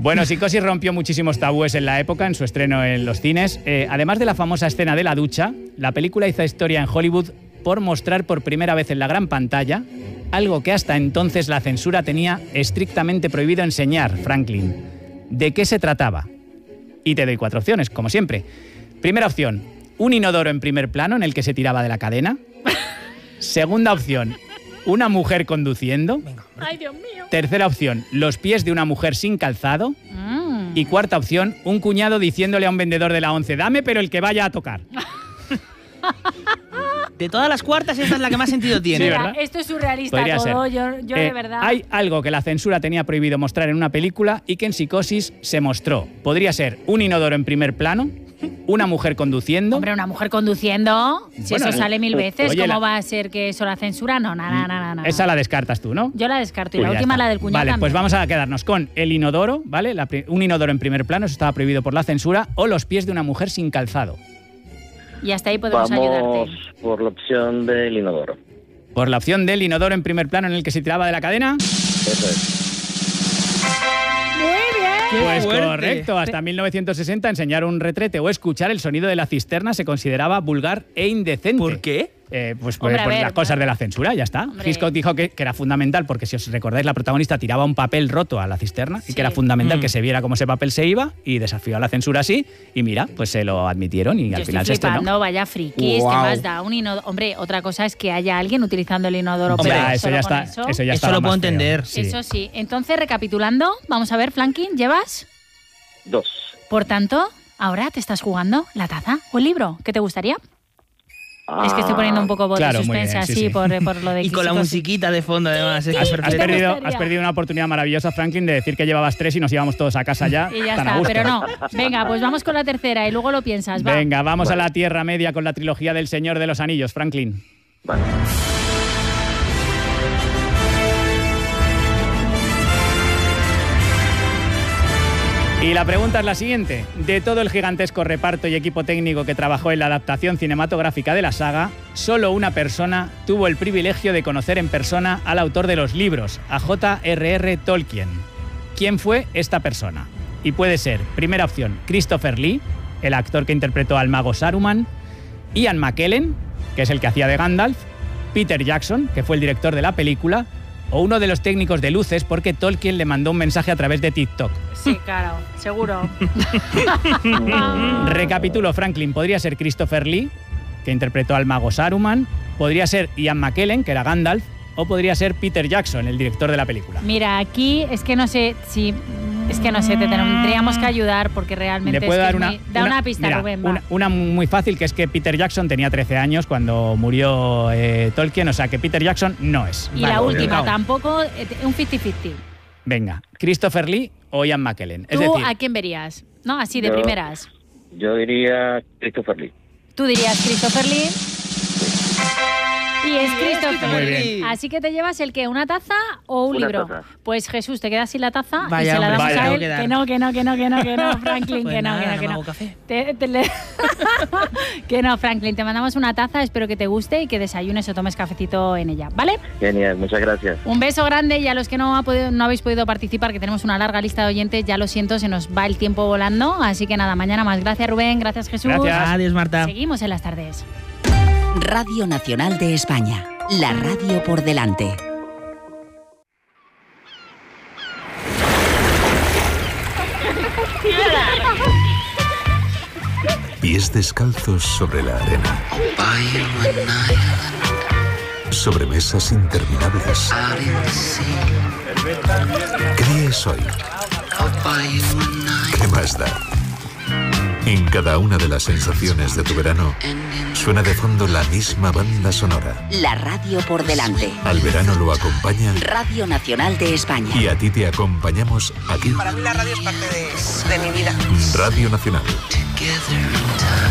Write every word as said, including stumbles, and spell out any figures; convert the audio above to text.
Bueno, Psicosis rompió muchísimos tabúes en la época, en su estreno en los cines. Eh, además de la famosa escena de la ducha, la película hizo historia en Hollywood por mostrar por primera vez en la gran pantalla algo que hasta entonces la censura tenía estrictamente prohibido enseñar, Franklin. ¿De qué se trataba? Y te doy cuatro opciones, como siempre. Primera opción, un inodoro en primer plano en el que se tiraba de la cadena. Segunda opción, una mujer conduciendo. Ay, Dios mío. Tercera opción, los pies de una mujer sin calzado. Mm. Y cuarta opción, un cuñado diciéndole a un vendedor de la once, dame, pero el que vaya a tocar. De todas las cuartas, esta es la que más sentido tiene. Sí, Mira, ¿verdad? esto es surrealista Podría todo, ser. yo, yo Eh, de verdad. Hay algo que la censura tenía prohibido mostrar en una película y que en Psicosis se mostró. Podría ser un inodoro en primer plano, una mujer conduciendo. Hombre, una mujer conduciendo, si Bueno, eso sale mil veces, oye, ¿cómo la- va a ser que eso la censura? No, nada, nada, nada. Esa la descartas tú, ¿no? Yo la descarto. Y Pues la ya última, está. la del cuñado Vale, también. pues vamos a quedarnos con el inodoro, ¿vale? La pri- un inodoro en primer plano, eso estaba prohibido por la censura, o los pies de una mujer sin calzado. Y hasta ahí podemos Vamos ayudarte. por la opción del inodoro. Por la opción del inodoro en primer plano en el que se tiraba de la cadena. Eso es. Muy bien. ¡Qué Pues fuerte! correcto, hasta mil novecientos sesenta enseñar un retrete o escuchar el sonido de la cisterna se consideraba vulgar e indecente. ¿Por qué? Eh, pues por, Hombre, a por ver, las cosas bueno. de la censura, ya está. Hombre. Hitchcock dijo que, que era fundamental, porque si os recordáis, la protagonista tiraba un papel roto a la cisterna y Sí. que era fundamental Mm. que se viera cómo ese papel se iba y desafió a la censura así. Y mira, pues se lo admitieron y Yo al estoy final se estrenó. flipando, vaya frikis, Guau. que más da un inodoro. Hombre, otra cosa es que haya alguien utilizando el inodoro. Hombre, pero Ya, eso solo ya con está. Eso, Eso ya Eso estaba lo puedo más feo. entender. Sí. Eso sí. Entonces, recapitulando, vamos a ver, Franklin, ¿llevas? Dos. Por tanto, ahora te estás jugando la taza o el libro. ¿Qué te gustaría? Es que estoy poniendo un poco voz Claro, de muy suspense bien, sí, así sí. Por, por lo de Y con la Psicosis. musiquita de fondo, además. Es que es Has, has perfecto. perdido, gustaría. has perdido una oportunidad maravillosa, Franklin, de decir que llevabas tres y nos íbamos todos a casa ya. Y ya tan a está, gusto. pero no. Venga, pues vamos con la tercera y luego lo piensas. Va. Venga, vamos Vale. a la Tierra Media con la trilogía del Señor de los Anillos, Franklin. Vale. Y la pregunta es la siguiente. De todo el gigantesco reparto y equipo técnico que trabajó en la adaptación cinematográfica de la saga, solo una persona tuvo el privilegio de conocer en persona al autor de los libros, a J R R Tolkien. ¿Quién fue esta persona? Y puede ser, primera opción, Christopher Lee, el actor que interpretó al mago Saruman, Ian McKellen, que es el que hacía de Gandalf, Peter Jackson, que fue el director de la película, o uno de los técnicos de luces porque Tolkien le mandó un mensaje a través de TikTok. Sí, claro, seguro. Recapitulo, Franklin, podría ser Christopher Lee, que interpretó al mago Saruman, podría ser Ian McKellen, que era Gandalf, o podría ser Peter Jackson, el director de la película. Mira, aquí es que no sé si... Es que no sé, te tendríamos que ayudar porque realmente Le puedo es que dar es una, muy- Da una, pista, mira, Rubén, va. una, una muy fácil, que es que Peter Jackson tenía trece años cuando murió eh, Tolkien, o sea que Peter Jackson no es. Y Vale, la pues última, venga. tampoco, eh, un cincuenta cincuenta. Venga, Christopher Lee o Ian McKellen. Es ¿Tú decir, a quién verías? ¿No? Así de Yo- primeras. Yo diría Christopher Lee. Tú dirías Christopher Lee. Y es Christopher Muy Lee. bien. Así que te llevas el que, ¿una taza o un Una libro? taza. Pues Jesús, te quedas sin la taza Vaya, y se la hombre, damos vaya. a Tengo él. que dar. Que no, que no, que no, que no, que no, Franklin, Pues que no, nada, que no, no que me no. hago café. Te- te le- que no, Franklin, te mandamos una taza, espero que te guste y que desayunes o tomes cafecito en ella, ¿vale? Genial, muchas gracias. Un beso grande y a los que no, ha podido- no habéis podido participar, que tenemos una larga lista de oyentes, ya lo siento, se nos va el tiempo volando, así que nada, mañana más. Gracias Rubén, gracias Jesús. Gracias. Adiós, Marta. Seguimos en las tardes. Radio Nacional de España. La radio por delante. Pies descalzos sobre la arena. Sobre mesas interminables. ¿Qué día es hoy? ¿Qué más da? En cada una de las sensaciones de tu verano suena de fondo la misma banda sonora. La radio por delante. Al verano lo acompaña Radio Nacional de España. y a ti te acompañamos aquí. Para mí la radio es parte de, de mi vida. Radio Nacional.